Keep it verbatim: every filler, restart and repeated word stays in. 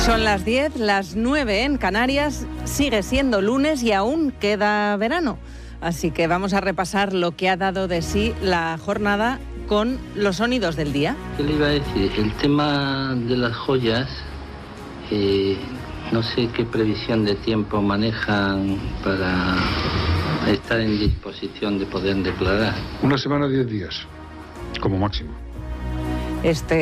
Son las diez, las nueve en Canarias, sigue siendo lunes y aún queda verano. Así que vamos a repasar lo que ha dado de sí la jornada con los sonidos del día. ¿Qué le iba a decir? El tema de las joyas, eh, no sé qué previsión de tiempo manejan para estar en disposición de poder declarar. Una semana, diez días, como máximo. Este